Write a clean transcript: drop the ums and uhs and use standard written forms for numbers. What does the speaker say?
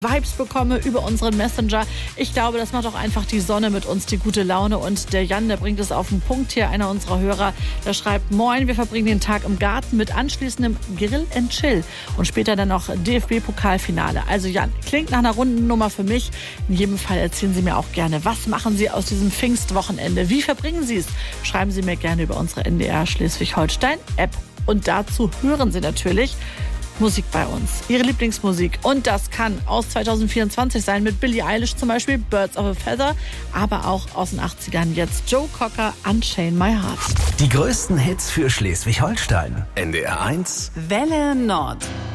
Vibes bekomme über unseren Messenger. Ich glaube, das macht auch einfach die Sonne mit uns, die gute Laune. Und der Jan, der bringt es auf den Punkt hier, einer unserer Hörer, der schreibt: Moin, wir verbringen den Tag im Garten mit anschließendem Grill and Chill und später dann noch DFB-Pokalfinale. Also Jan, klingt nach einer runden Nummer für mich. In jedem Fall erzählen Sie mir auch gerne, was machen Sie aus diesem Pfingstwochenende? Wie verbringen Sie es? Schreiben Sie mir gerne über unsere NDR Schleswig-Holstein-App. Und dazu hören Sie natürlich Musik bei uns. Ihre Lieblingsmusik. Und das kann aus 2024 sein, mit Billie Eilish zum Beispiel, Birds of a Feather, aber auch aus den 80ern jetzt Joe Cocker, Unchain My Heart. Die größten Hits für Schleswig-Holstein. NDR 1. Welle Nord.